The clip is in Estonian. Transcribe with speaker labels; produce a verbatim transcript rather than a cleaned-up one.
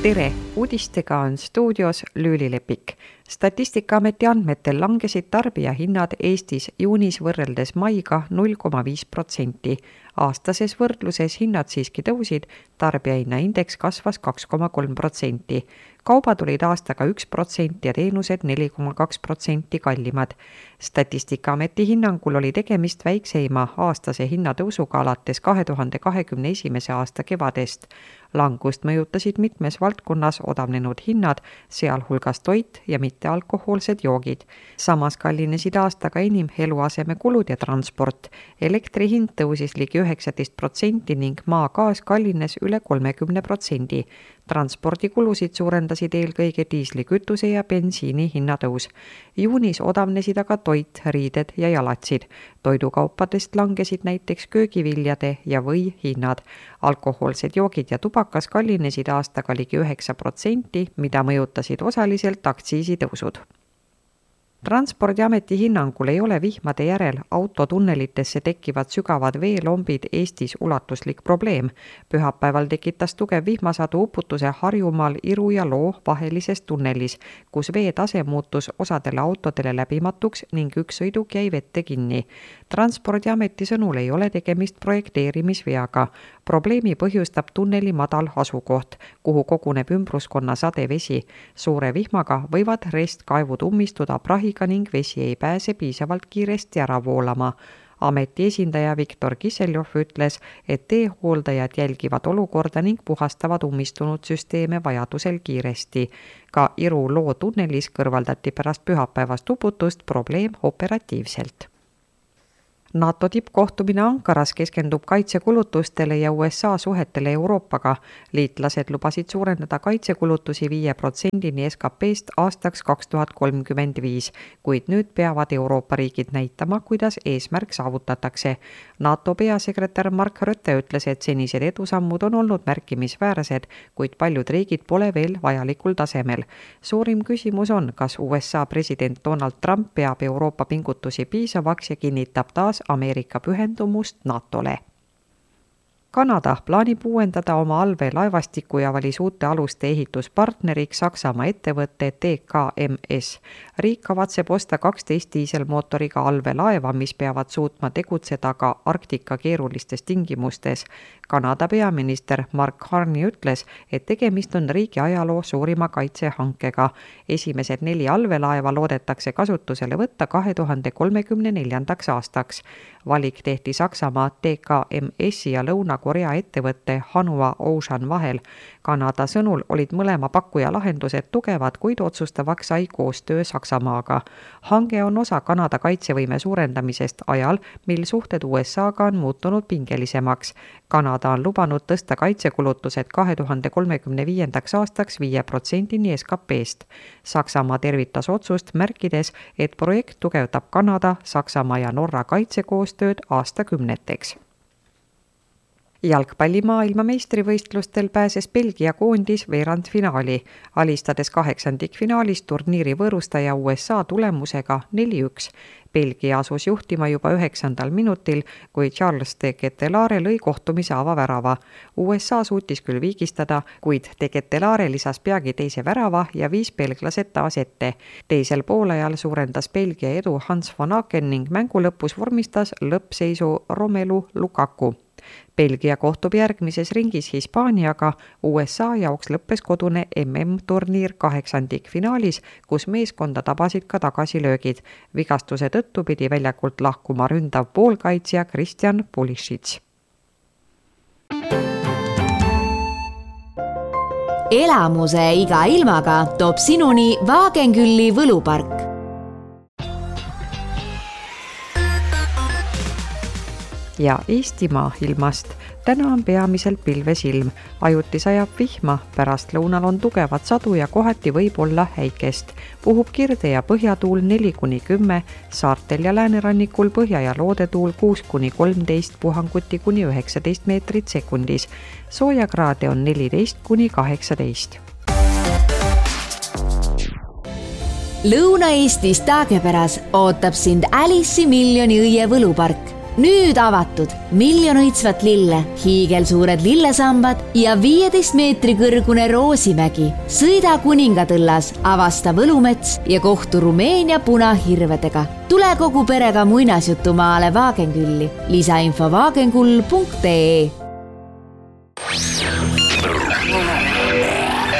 Speaker 1: Tere! Uudistega on stuudios Lüüli Lepik. Statistikaameti andmetel langesid tarbijahinnad Eestis juunis võrreldes maiga null koma viis protsenti. Aastases võrdluses hinnad siiski tõusid, tarbijahinnaindeks kasvas kaks koma kolm protsenti. Kaubad olid aastaga üks protsent ja teenused neli koma kaks protsenti kallimad. Statistikaameti hinnangul oli tegemist väikseima aastase hinnatõusuga alates kahe tuhande kahekümne esimese aasta kevadest. Langust mõjutasid mitmes valdkonnas odavnenud hinnad, sealhulgas toit ja mittealkohoolsed joogid. Samas kallinesid aastaga enim eluasemekulud ja transport. Elektri hind tõusis ligi üheksateist protsenti ning maagaas kallines üle kolmekümne protsendi. Transpordikulusid suurendasid eelkõige diislikütuse ja bensiini hinnatõus. Juunis odavnesid aga toit, riided ja jalatsid. Toidukaupadest langesid näiteks köögiviljade ja või hinnad. Alkohoolsed joogid ja tubakas kallinesid aastaga ligi üheksa protsenti, mida mõjutasid osaliselt aktsiisitõusud. Transpordiameti hinnangul ei ole vihmade järel autotunnelitesse tekkivad sügavad veelombid Eestis ulatuslik probleem. Pühapäeval tekitas tugev vihmasadu uputuse Harjumaal Iru ja Loo vahelises tunnelis, kus vee tase muutus osadele autodele läbimatuks ning üks sõiduk jäi vette kinni. Transpordiameti sõnul ei ole tegemist projekteerimisveaga. Probleemi põhjustab tunneli madal asukoht, kuhu koguneb ümbruskonna sadevesi. Suure vihmaga võivad restkaevud ummistuda prahiga ning vesi ei pääse piisavalt kiiresti ära voolama. Ameti esindaja Viktor Kiseljov ütles, et teehooldajad jälgivad olukorda ning puhastavad ummistunud süsteeme vajadusel kiiresti. Ka Iru-Loo tunnelis kõrvaldati pärast pühapäevast uputust probleem operatiivselt. NATO tippkohtumine Ankaras keskendub kaitsekulutustele ja U S A suhetele Euroopaga. Liitlased lubasid suurendada kaitsekulutusi viie protsendini S K P-st aastaks kaks tuhat kolmkümmend viis, kuid nüüd peavad Euroopa riigid näitama, kuidas eesmärk saavutatakse. NATO peasekretär Mark Rutte ütles, et senised edusammud on olnud märkimisväärsed, kuid paljud riigid pole veel vajalikul tasemel. Suurim küsimus on, kas U S A president Donald Trump peab Euroopa pingutusi piisavaks ja kinnitab taas Ameerika pühendumust NATOle. Kanada plaanib uuendada oma allveelaevastiku ja valis uute aluste ehituspartneriks Saksamaa ettevõtte T K M S. Riik kavatseb osta kaksteist diiselmootoriga allveelaeva, mis peavad suutma tegutseda ka Arktika keerulistes tingimustes. Kanada peaminister Mark Carney ütles, et tegemist on riigi ajaloo suurima kaitsehankega. Esimesed neli allveelaeva loodetakse kasutusele võtta kahe tuhande kolmekümne neljandaks aastaks. Valik tehti Saksamaa T K M S ja Lõuna-Korea ettevõtte Hanwha Ocean vahel. Kanada sõnul olid mõlema pakkuja lahendused tugevad, kuid otsustavaks sai koostöö Saksamaaga. Hange on osa Kanada kaitsevõime suurendamisest ajal, mil suhted U S A-ga on muutunud pingelisemaks. Kanada on lubanud tõsta kaitsekulutused kahe tuhande kolmekümne viiendaks aastaks viie protsendini S K P-st. Saksamaa tervitas otsust, märkides, et projekt tugevdab Kanada, Saksamaa ja Norra kaitsekoostööd aastakümneteks. Jalgpalli maailmameistrivõistlustel pääses Belgia koondis veerandfinaali, alistades kaheksandikfinaalis turniiri võõrustaja U S A tulemusega neli üks. Belgia asus juhtima juba üheksandal minutil, kui Charles de Ketelaere lõi kohtumise avavärava. U S A suutis küll viigistada, kuid de Ketelaere lisas peagi teise värava ja viis belglased taas ette. Teisel poolajal suurendas Belgia edu Hans van Aken ning mängu lõpus vormistas lõppseisu Romelu Lukaku. Belgia kohtub järgmises ringis Hispaaniaga, U S A jaoks lõppes kodune M M-turniir kaheksandikfinaalis, kus meeskonda tabasid ka tagasilöögid. Vigastuse tõttu pidi väljakult lahkuma ründav poolkaitsja Christian Pulisic.
Speaker 2: Elamuse iga ilmaga toob sinuni Wagenkülli võlupark.
Speaker 1: Ja Eestimaa ilmast. Täna on peamiselt pilves ilm. Ajuti sajab vihma, pärast lõunal on tugevat sadu ja kohati võib olla häikest. Puhub kirde ja põhjatuul neli kuni kümme, saartel ja läänerannikul põhja- ja loodetuul kuus kuni kolmteist, puhanguti kuni üheksateist meetrit sekundis. Soojakraade on neliteist kuni kaheksateist.
Speaker 2: Lõuna-Eestis Taagepäras ootab sind Alice'i miljoni õie võlupark. nüüd avatud miljon õitsvat lille, hiigelsuured lillesambad ja viieteist meetri kõrgune Roosimägi. Sõida Kuningatõllas, avasta Võlumets ja kohtu Rumeenia punahirvedega. Tule kogu perega muinasjutumaale Vaagenkülli. Lisainfo vaagenkull punkt ee.